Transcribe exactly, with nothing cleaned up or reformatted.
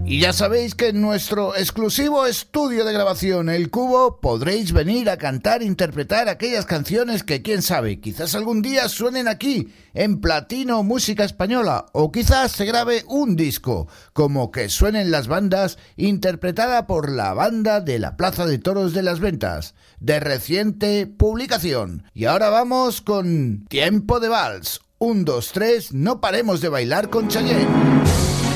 Y ya sabéis que en nuestro exclusivo estudio de grabación El Cubo podréis venir a cantar e interpretar aquellas canciones que quién sabe, quizás algún día suenen aquí en Platino Música Española, o quizás se grabe un disco, como Que suenen las bandas, interpretada por la banda de la Plaza de Toros de las Ventas, de reciente publicación. Y ahora vamos con Tiempo de Vals. Un, dos, tres, no paremos de bailar con Chayanne.